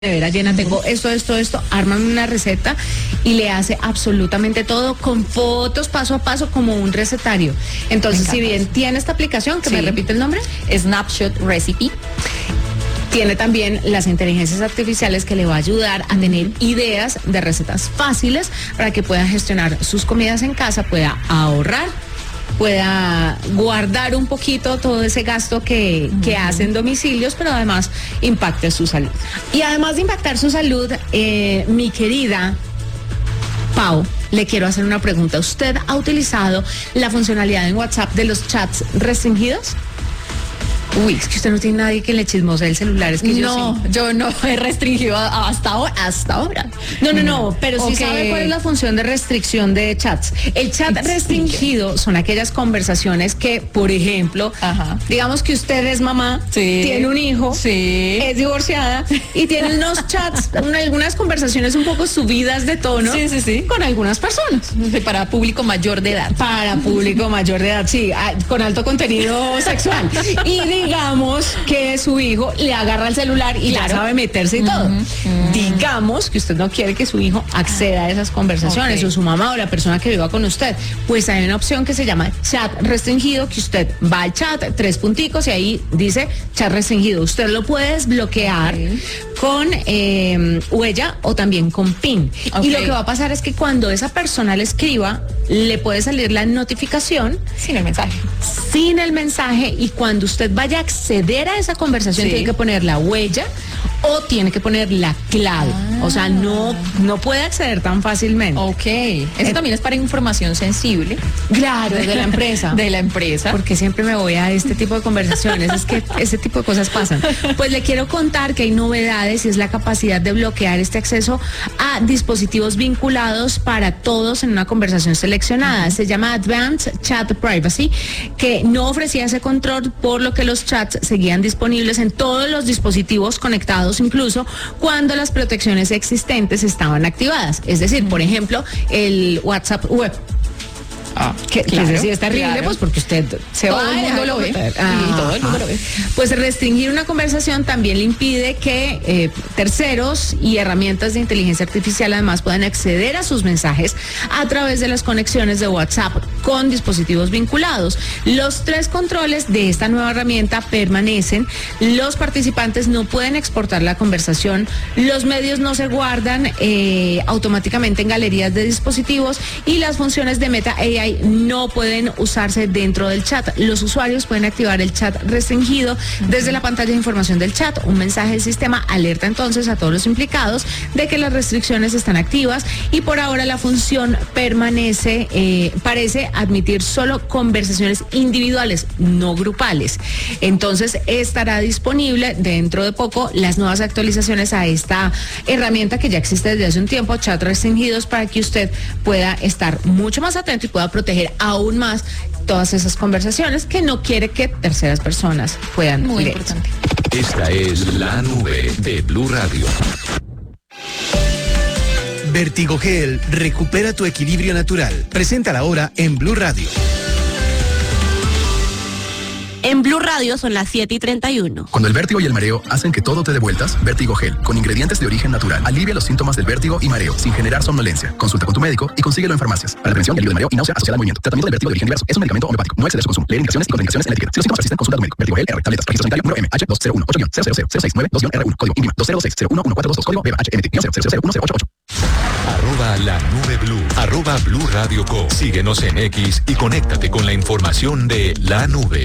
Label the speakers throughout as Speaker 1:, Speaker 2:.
Speaker 1: nevera llena, tengo esto, arman una receta y le hace absolutamente todo con fotos paso a paso como un recetario. Entonces, si bien tiene esta aplicación, que me repite el nombre,
Speaker 2: Snapshot Recipe,
Speaker 1: tiene también las inteligencias artificiales que le va a ayudar a tener ideas de recetas fáciles para que pueda gestionar sus comidas en casa, pueda ahorrar, pueda guardar un poquito todo ese gasto que hace en domicilios, pero además impacte su salud. Y además de impactar su salud, mi querida Pau, le quiero hacer una pregunta. ¿Usted ha utilizado la funcionalidad en WhatsApp de los chats restringidos? Uy, es que usted no tiene nadie que le chismose el celular, es que
Speaker 2: yo no he restringido hasta ahora.
Speaker 1: No, pero sí sabe cuál es la función de restricción de chats. El chat restringido son aquellas conversaciones que, por ejemplo, digamos que usted es mamá, tiene un hijo, es divorciada y tiene unos chats, algunas conversaciones un poco subidas de tono con algunas personas.
Speaker 2: Para público mayor de edad.
Speaker 1: Para público mayor de edad, sí, con alto contenido sexual. Y digamos que su hijo le agarra el celular y ya sabe meterse y todo. Digamos que usted no quiere que su hijo acceda a esas conversaciones, o su mamá o la persona que viva con usted. Pues hay una opción que se llama chat restringido, que usted va al chat, 3 punticos y ahí dice chat restringido. Usted lo puede desbloquear con huella o también con PIN. Y lo que va a pasar es que cuando esa persona le escriba, le puede salir la notificación
Speaker 2: sin el mensaje,
Speaker 1: y cuando usted vaya a acceder a esa conversación tiene que poner la huella o tiene que poner la clave. O sea, no puede acceder tan fácilmente.
Speaker 2: Eso también es para información sensible.
Speaker 1: Claro, de la empresa.
Speaker 2: De la empresa.
Speaker 1: Porque siempre me voy a este tipo de conversaciones, es que ese tipo de cosas pasan. Pues le quiero contar que hay novedades y es la capacidad de bloquear este acceso a dispositivos vinculados para todos en una conversación seleccionada. Se llama Advanced Chat Privacy, que no ofrecía ese control, por lo que los chats seguían disponibles en todos los dispositivos conectados, incluso cuando las protecciones existentes estaban activadas. Es decir, por ejemplo, el WhatsApp web. Que sí es terrible, pues porque usted se va.
Speaker 2: Todo el mundo lo ve. Y todo el mundo lo ve.
Speaker 1: Pues restringir una conversación también le impide que terceros y herramientas de inteligencia artificial además puedan acceder a sus mensajes a través de las conexiones de WhatsApp con dispositivos vinculados. Los 3 controles de esta nueva herramienta permanecen. Los participantes no pueden exportar la conversación. Los medios no se guardan automáticamente en galerías de dispositivos y las funciones de Meta AI no pueden usarse dentro del chat. Los usuarios pueden activar el chat restringido desde la pantalla de información del chat. Un mensaje del sistema alerta entonces a todos los implicados de que las restricciones están activas y por ahora la función permanece, parece admitir solo conversaciones individuales, no grupales. Entonces estará disponible dentro de poco las nuevas actualizaciones a esta herramienta que ya existe desde hace un tiempo, chat restringidos, para que usted pueda estar mucho más atento y pueda proteger aún más todas esas conversaciones que no quiere que terceras personas puedan
Speaker 2: Muy
Speaker 1: leer.
Speaker 2: Importante.
Speaker 3: Esta es la nube de Blue Radio.
Speaker 4: Vertigogel recupera tu equilibrio natural. Presenta la hora en Blue Radio.
Speaker 5: En Blue Radio son las 7:31.
Speaker 6: Cuando el vértigo y el mareo hacen que todo te dé vueltas, Vertigogel, con ingredientes de origen natural, alivia los síntomas del vértigo y mareo sin generar somnolencia. Consulta con tu médico y consíguelo en farmacias. Para la prevención del alivio del mareo y náusea asociada al movimiento. Tratamiento del vértigo de origen diverso. Es un medicamento homeopático. No excede su consumo. Leer indicaciones y contraindicaciones en la etiqueta. Si los síntomas persisten, consulta a tu médico. Vertigogel R. Tabletas. Registro sanitario número MH2018-0000692-R1. Código INVIMA 206-011-422. Código BHMT-0001088.
Speaker 3: @la nube Blue. @Blue Radio Co. Síguenos en X y conéctate con la información de la nube.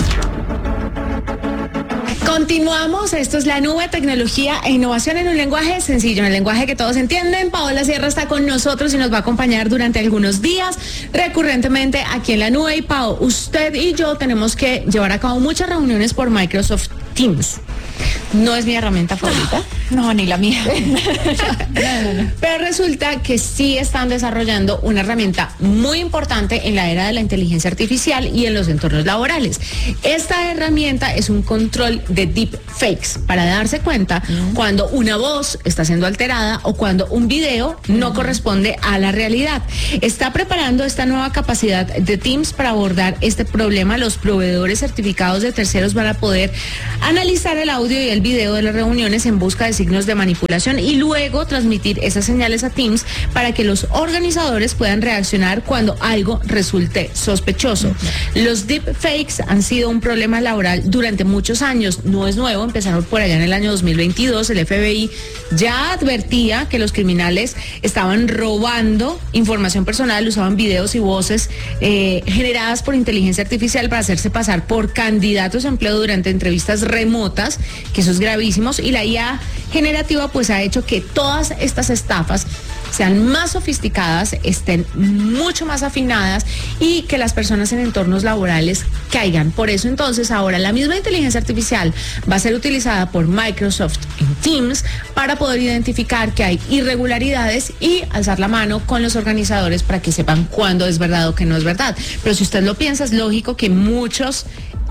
Speaker 1: Continuamos, esto es La Nube, tecnología e innovación en un lenguaje sencillo, en el lenguaje que todos entienden. Paola Sierra está con nosotros y nos va a acompañar durante algunos días recurrentemente aquí en La Nube. Y Pao, usted y yo tenemos que llevar a cabo muchas reuniones por Microsoft Teams. No es mi herramienta favorita.
Speaker 2: No, ni la mía.
Speaker 1: Pero resulta que sí están desarrollando una herramienta muy importante en la era de la inteligencia artificial y en los entornos laborales. Esta herramienta es un control de deepfakes para darse cuenta cuando una voz está siendo alterada o cuando un video no corresponde a la realidad. Está preparando esta nueva capacidad de Teams para abordar este problema. Los proveedores certificados de terceros van a poder analizar el audio y el video de las reuniones en busca de signos de manipulación y luego transmitir esas señales a Teams para que los organizadores puedan reaccionar cuando algo resulte sospechoso. Los deepfakes han sido un problema laboral durante muchos años, no es nuevo, empezaron por allá en el año 2022, el FBI ya advertía que los criminales estaban robando información personal, usaban videos y voces generadas por inteligencia artificial para hacerse pasar por candidatos a empleo durante entrevistas remotas, que eso es gravísimo, y la IA generativa pues ha hecho que todas estas estafas sean más sofisticadas, estén mucho más afinadas y que las personas en entornos laborales caigan. Por eso entonces ahora la misma inteligencia artificial va a ser utilizada por Microsoft en Teams para poder identificar que hay irregularidades y alzar la mano con los organizadores para que sepan cuándo es verdad o que no es verdad. Pero si usted lo piensa, es lógico que muchos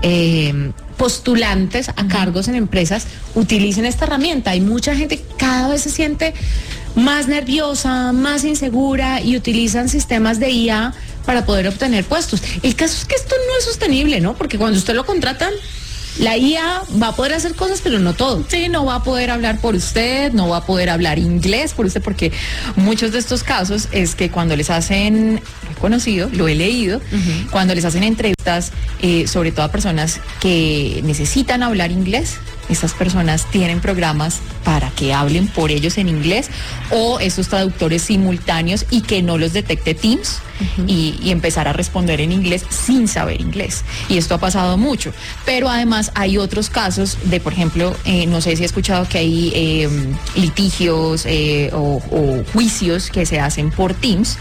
Speaker 1: postulantes a cargos en empresas utilicen esta herramienta. Hay mucha gente que cada vez se siente más nerviosa, más insegura y utilizan sistemas de IA para poder obtener puestos. El caso es que esto no es sostenible, ¿no? Porque cuando usted lo contratan, la IA va a poder hacer cosas, pero no todo.
Speaker 2: Sí, no va a poder hablar por usted, no va a poder hablar inglés por usted, porque muchos de estos casos es que cuando les hacen, lo he conocido, lo he leído, cuando les hacen entrevistas, sobre todo a personas que necesitan hablar inglés, estas personas tienen programas para que hablen por ellos en inglés o esos traductores simultáneos y que no los detecte Teams y empezar a responder en inglés sin saber inglés. Y esto ha pasado mucho. Pero además hay otros casos de, por ejemplo, no sé si he escuchado que hay litigios o juicios que se hacen por Teams.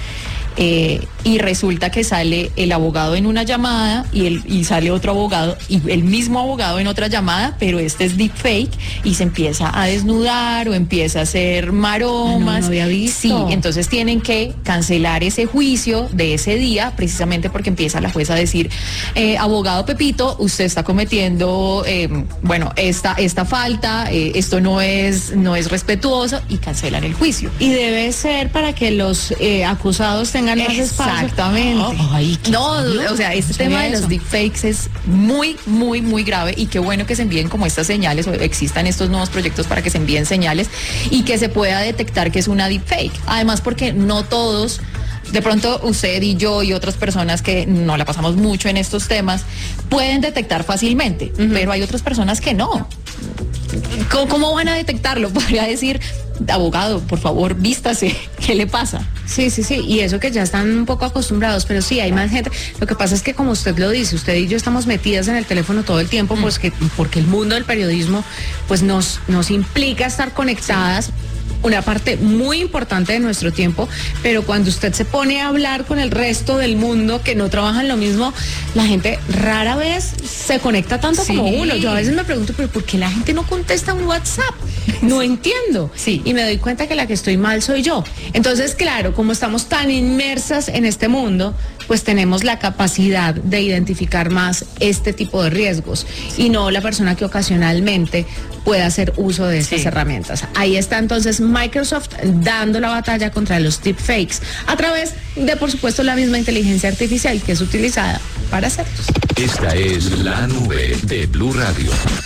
Speaker 2: Y resulta que sale el abogado en una llamada y sale otro abogado y el mismo abogado en otra llamada, pero este es deepfake y se empieza a desnudar o empieza a hacer maromas.
Speaker 1: No había visto.
Speaker 2: Sí, entonces tienen que cancelar ese juicio de ese día precisamente porque empieza la jueza a decir, abogado Pepito, usted está cometiendo, esta falta, esto no es respetuoso y cancelan el juicio.
Speaker 1: Y debe ser para que los acusados tengan más espacio.
Speaker 2: Exactamente.
Speaker 1: Ay,
Speaker 2: o sea, este tema de los deepfakes es muy, muy, muy grave y qué bueno que se envíen como estas señales o existan estos nuevos proyectos para que se envíen señales y que se pueda detectar que es una deepfake. Además, porque no todos, de pronto usted y yo y otras personas que no la pasamos mucho en estos temas, pueden detectar fácilmente, pero hay otras personas que no. ¿Cómo van a detectarlo? Podría decir, abogado, por favor, vístase, ¿qué le pasa?
Speaker 1: Sí, y eso que ya están un poco acostumbrados, pero sí, hay más gente. Lo que pasa es que, como usted lo dice, usted y yo estamos metidas en el teléfono todo el tiempo, pues porque el mundo del periodismo pues nos implica estar conectadas, una parte muy importante de nuestro tiempo, pero cuando usted se pone a hablar con el resto del mundo que no trabajan lo mismo, la gente rara vez se conecta tanto como uno. Yo a veces me pregunto, pero ¿por qué la gente no contesta un WhatsApp? No entiendo.
Speaker 2: Sí.
Speaker 1: Y me doy cuenta que la que estoy mal soy yo. Entonces, claro, como estamos tan inmersas en este mundo, pues tenemos la capacidad de identificar más este tipo de riesgos y no la persona que ocasionalmente pueda hacer uso de estas herramientas. Ahí está entonces Microsoft dando la batalla contra los deepfakes a través de, por supuesto, la misma inteligencia artificial que es utilizada para hacerlos.
Speaker 3: Esta es la nube de Blue Radio.